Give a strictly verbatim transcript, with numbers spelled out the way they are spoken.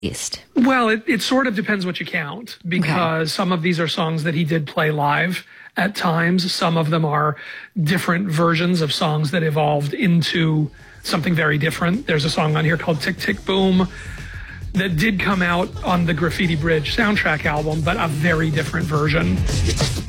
released? Well, it, it sort of depends what you count, because okay. some of these are songs that he did play live at times. Some of them are different versions of songs that evolved into something very different. There's a song on here called Tick Tick Boom that did come out on the Graffiti Bridge soundtrack album, but a very different version.